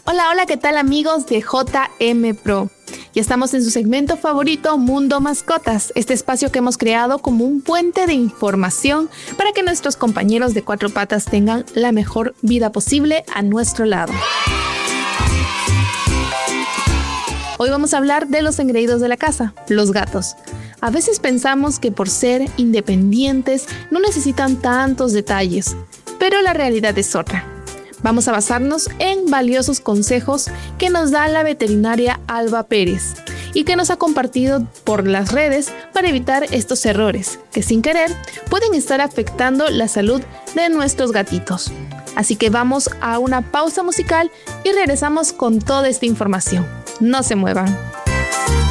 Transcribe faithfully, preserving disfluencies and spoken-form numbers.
Hola, hola, ¿qué tal amigos de J M Pro? Ya estamos en su segmento favorito, Mundo Mascotas, este espacio que hemos creado como un puente de información para que nuestros compañeros de cuatro patas tengan la mejor vida posible a nuestro lado. Hoy vamos a hablar de los engreídos de la casa, los gatos. A veces pensamos que por ser independientes no necesitan tantos detalles, pero la realidad es otra. Vamos a basarnos en valiosos consejos que nos da la veterinaria Alba Pérez y que nos ha compartido por las redes para evitar estos errores que sin querer pueden estar afectando la salud de nuestros gatitos. Así que vamos a una pausa musical y regresamos con toda esta información. No se muevan.